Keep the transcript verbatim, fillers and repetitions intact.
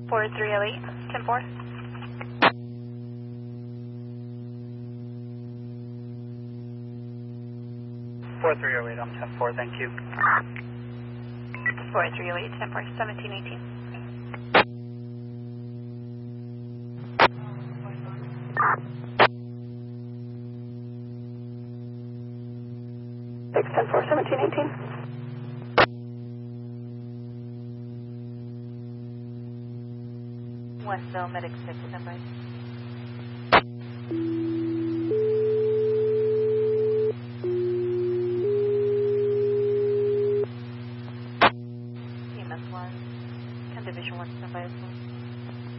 four three oh eight, ten four. four three oh eight, I'm ten four, thank you. four three oh eight, ten four, seventeen eighteen. six ten four, seventeen eighteen. Westville, Medic six, ten five.